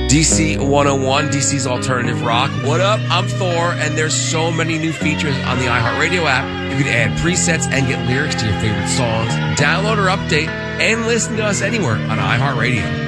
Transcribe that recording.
DC 101, DC's Alternative Rock. What up? I'm Thor, and there's so many new features on the iHeartRadio app. You can add presets and get lyrics to your favorite songs, download or update, and listen to us anywhere on iHeartRadio.